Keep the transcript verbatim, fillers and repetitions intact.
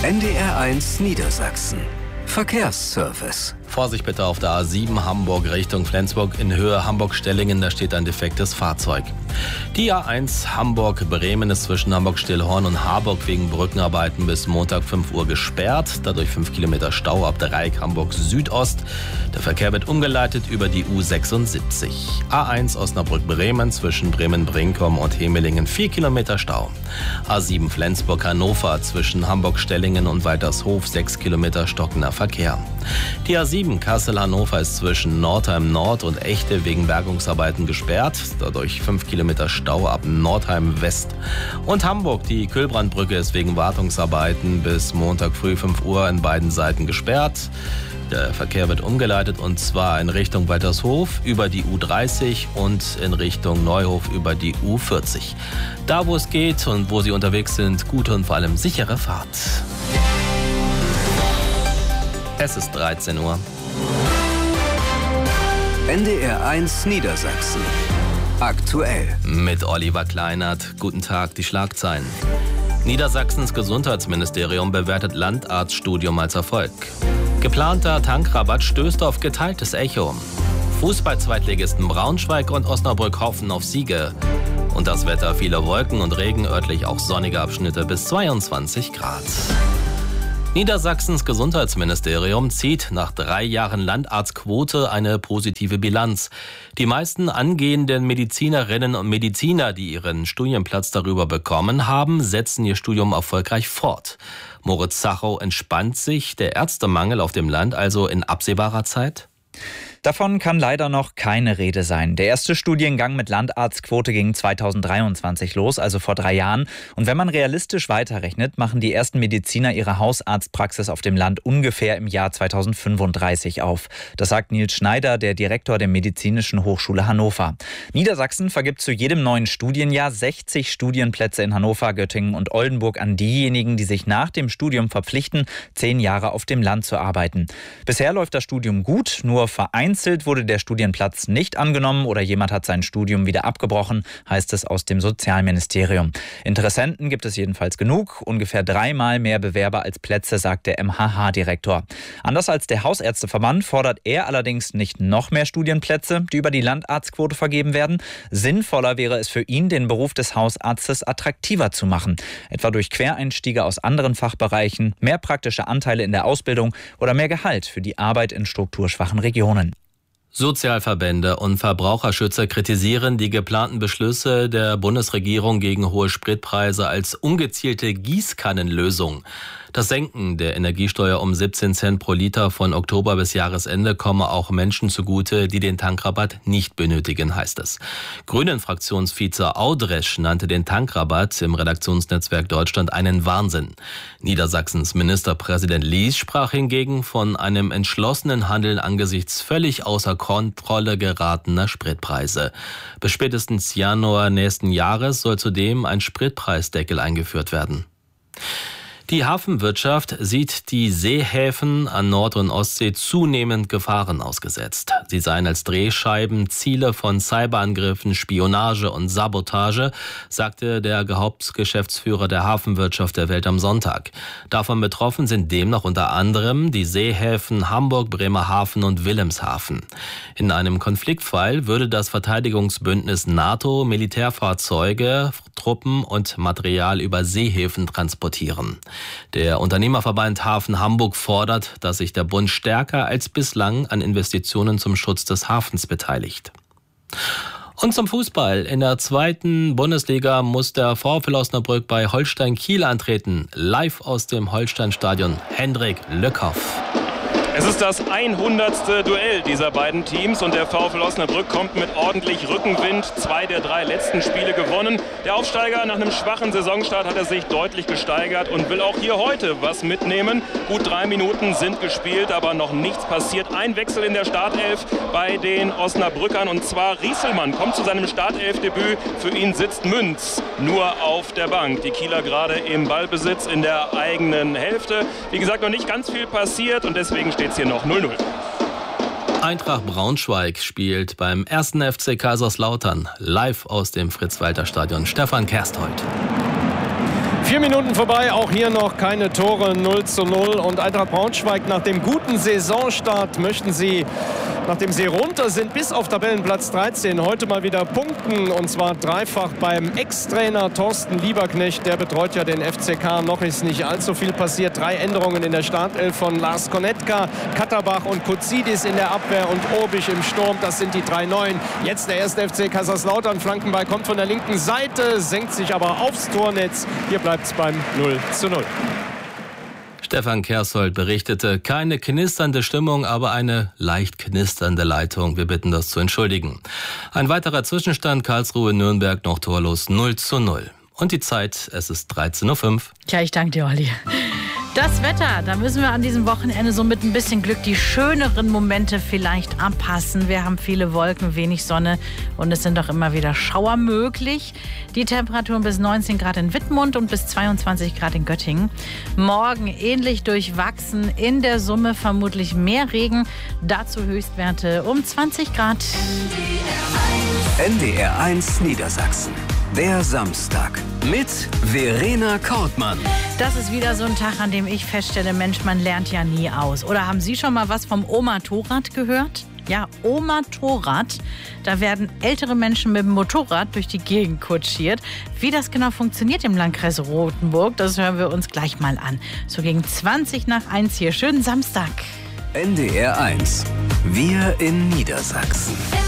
N D R eins Niedersachsen. Verkehrsservice. Vorsicht bitte auf der A sieben Hamburg Richtung Flensburg in Höhe Hamburg-Stellingen, da steht ein defektes Fahrzeug. Die A eins Hamburg-Bremen ist zwischen Hamburg-Stillhorn und Harburg wegen Brückenarbeiten bis Montag fünf Uhr gesperrt. Dadurch fünf Kilometer Stau ab Dreieck Hamburg Südost. Der Verkehr wird umgeleitet über die U sechsundsiebzig. A eins Osnabrück-Bremen zwischen Bremen-Brinkum und Hemelingen vier Kilometer Stau. A sieben Flensburg-Hannover zwischen Hamburg-Stellingen und Waltershof sechs Kilometer stockender Verkehr. Die A sieben Kassel-Hannover ist zwischen Nordheim Nord und Echte wegen Bergungsarbeiten gesperrt. Dadurch fünf Kilometer Stau ab Nordheim West. Und Hamburg, die Kühlbrandbrücke ist wegen Wartungsarbeiten bis Montag früh fünf Uhr in beiden Seiten gesperrt. Der Verkehr wird umgeleitet und zwar in Richtung Waltershof über die U dreißig und in Richtung Neuhof über die U vierzig. Da, wo es geht und wo Sie unterwegs sind, gute und vor allem sichere Fahrt. Es ist dreizehn Uhr. N D R eins Niedersachsen. Aktuell. Mit Oliver Kleinert. Guten Tag, die Schlagzeilen. Niedersachsens Gesundheitsministerium bewertet Landarztstudium als Erfolg. Geplanter Tankrabatt stößt auf geteiltes Echo. Fußball-Zweitligisten Braunschweig und Osnabrück hoffen auf Siege. Und das Wetter, viele Wolken und Regen, örtlich auch sonnige Abschnitte bis zweiundzwanzig Grad. Niedersachsens Gesundheitsministerium zieht nach drei Jahren Landarztquote eine positive Bilanz. Die meisten angehenden Medizinerinnen und Mediziner, die ihren Studienplatz darüber bekommen haben, setzen ihr Studium erfolgreich fort. Moritz Zachow, entspannt sich der Ärztemangel auf dem Land also in absehbarer Zeit? Davon kann leider noch keine Rede sein. Der erste Studiengang mit Landarztquote ging zweitausenddreiundzwanzig los, also vor drei Jahren. Und wenn man realistisch weiterrechnet, machen die ersten Mediziner ihre Hausarztpraxis auf dem Land ungefähr im Jahr zweitausendfünfunddreißig auf. Das sagt Nils Schneider, der Direktor der Medizinischen Hochschule Hannover. Niedersachsen vergibt zu jedem neuen Studienjahr sechzig Studienplätze in Hannover, Göttingen und Oldenburg an diejenigen, die sich nach dem Studium verpflichten, zehn Jahre auf dem Land zu arbeiten. Bisher läuft das Studium gut, nur vereinzelt wurde der Studienplatz nicht angenommen oder jemand hat sein Studium wieder abgebrochen, heißt es aus dem Sozialministerium. Interessenten gibt es jedenfalls genug, ungefähr dreimal mehr Bewerber als Plätze, sagt der M H H-Direktor. Anders als der Hausärzteverband fordert er allerdings nicht noch mehr Studienplätze, die über die Landarztquote vergeben werden. Sinnvoller wäre es für ihn, den Beruf des Hausarztes attraktiver zu machen, etwa durch Quereinstiege aus anderen Fachbereichen, mehr praktische Anteile in der Ausbildung oder mehr Gehalt für die Arbeit in strukturschwachen Regionen. Sozialverbände und Verbraucherschützer kritisieren die geplanten Beschlüsse der Bundesregierung gegen hohe Spritpreise als ungezielte Gießkannenlösung. Das Senken der Energiesteuer um siebzehn Cent pro Liter von Oktober bis Jahresende komme auch Menschen zugute, die den Tankrabatt nicht benötigen, heißt es. Grünen-Fraktionsvize Audresch nannte den Tankrabatt im Redaktionsnetzwerk Deutschland einen Wahnsinn. Niedersachsens Ministerpräsident Lies sprach hingegen von einem entschlossenen Handeln angesichts völlig außer Kontrolle geratener Spritpreise. Bis spätestens Januar nächsten Jahres soll zudem ein Spritpreisdeckel eingeführt werden. Die Hafenwirtschaft sieht die Seehäfen an Nord- und Ostsee zunehmend Gefahren ausgesetzt. Sie seien als Drehscheiben Ziele von Cyberangriffen, Spionage und Sabotage, sagte der Hauptgeschäftsführer der Hafenwirtschaft der Welt am Sonntag. Davon betroffen sind demnach unter anderem die Seehäfen Hamburg, Bremerhaven und Wilhelmshaven. In einem Konfliktfall würde das Verteidigungsbündnis NATO Militärfahrzeuge, Truppen und Material über Seehäfen transportieren. Der Unternehmerverband Hafen Hamburg fordert, dass sich der Bund stärker als bislang an Investitionen zum Schutz des Hafens beteiligt. Und zum Fußball. In der zweiten Bundesliga muss der VfL Osnabrück bei Holstein Kiel antreten. Live aus dem Holstein-Stadion Hendrik Lückhoff. Es ist das hundertste Duell dieser beiden Teams und der VfL Osnabrück kommt mit ordentlich Rückenwind. Zwei der drei letzten Spiele gewonnen. Der Aufsteiger nach einem schwachen Saisonstart hat er sich deutlich gesteigert und will auch hier heute was mitnehmen. Gut drei Minuten sind gespielt, aber noch nichts passiert. Ein Wechsel in der Startelf bei den Osnabrückern und zwar Rieselmann kommt zu seinem Startelfdebüt. Für ihn sitzt Münz nur auf der Bank. Die Kieler gerade im Ballbesitz in der eigenen Hälfte. Wie gesagt, noch nicht ganz viel passiert und deswegen steht jetzt hier noch null null. Eintracht Braunschweig spielt beim ersten F C Kaiserslautern live aus dem Fritz-Walter-Stadion. Stefan Kersthold. Vier Minuten vorbei, auch hier noch keine Tore, null zu null. Und Eintracht Braunschweig nach dem guten Saisonstart möchten sie, nachdem sie runter sind, bis auf Tabellenplatz dreizehn, heute mal wieder punkten. Und zwar dreifach beim Ex-Trainer Thorsten Lieberknecht. Der betreut ja den F C K. Noch ist nicht allzu viel passiert. Drei Änderungen in der Startelf von Lars Konetka, Katterbach und Kuzidis in der Abwehr und Obich im Sturm. Das sind die drei Neuen. Jetzt der erste F C Kaiserslautern. Flankenball kommt von der linken Seite, senkt sich aber aufs Tornetz. Hier bleibt es beim null zu null. Stefan Kerssold berichtete, keine knisternde Stimmung, aber eine leicht knisternde Leitung. Wir bitten das zu entschuldigen. Ein weiterer Zwischenstand, Karlsruhe-Nürnberg noch torlos null zu null. Und die Zeit, es ist dreizehn Uhr fünf. Tja, ich danke dir, Olli. Das Wetter, da müssen wir an diesem Wochenende so mit ein bisschen Glück die schöneren Momente vielleicht anpassen. Wir haben viele Wolken, wenig Sonne und es sind auch immer wieder Schauer möglich. Die Temperaturen bis neunzehn Grad in Wittmund und bis zweiundzwanzig Grad in Göttingen. Morgen ähnlich durchwachsen, in der Summe vermutlich mehr Regen. Dazu Höchstwerte um zwanzig Grad. N D R eins Niedersachsen. Der Samstag mit Verena Kortmann. Das ist wieder so ein Tag, an dem ich feststelle, Mensch, man lernt ja nie aus. Oder haben Sie schon mal was vom Oma-Torrad gehört? Ja, Oma-Torrad. Da werden ältere Menschen mit dem Motorrad durch die Gegend kutschiert. Wie das genau funktioniert im Landkreis Rothenburg, das hören wir uns gleich mal an. So gegen zwanzig nach eins hier. Schönen Samstag. N D R eins. Wir in Niedersachsen.